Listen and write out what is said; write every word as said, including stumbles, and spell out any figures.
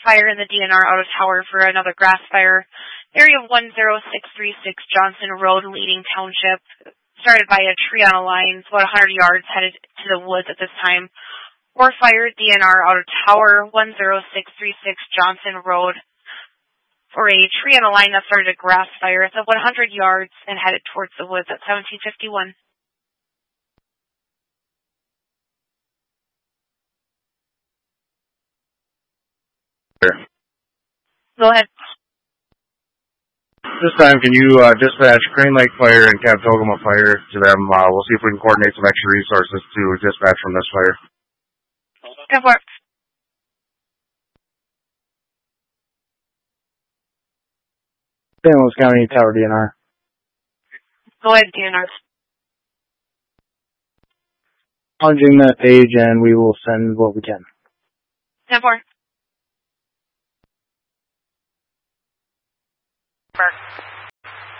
fire in the D N R Auto Tower for another grass fire. Area one zero six three six Johnson Road, Leading Township. Started by a tree on a line, so about one hundred yards, headed to the woods at this time. Or fire, D N R Auto Tower, one zero six three six Johnson Road, for a tree on a line that started a grass fire. It's at one hundred yards and headed towards the woods at seventeen fifty-one. Sure. Go ahead. This time, can you uh, dispatch Crane Lake Fire and Cab Togama Fire to them? Uh, we'll see if we can coordinate some extra resources to dispatch from this fire. Go for it. San Luis County Tower D N R. Go ahead, D N R. Acknowledging that page, and we will send what we can. ten four.